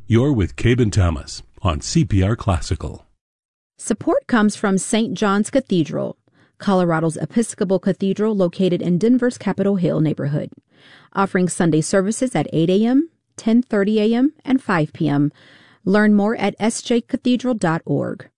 You're with Cabe Thomas on CPR Classical. Support comes from St. John's Cathedral, Colorado's Episcopal Cathedral located in Denver's Capitol Hill neighborhood, offering Sunday services at 8 a.m., 10:30 a.m., and 5 p.m. Learn more at sjcathedral.org.